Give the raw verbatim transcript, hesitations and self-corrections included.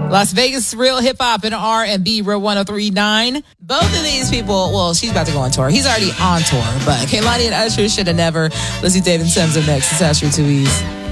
Las Vegas Real Hip Hop and R and B Real one oh three point nine. Both of these people, well, she's about to go on tour. He's already on tour, but Kehlani and Usher should have never. Let's see David Sims up next. It's Usher Too Easy.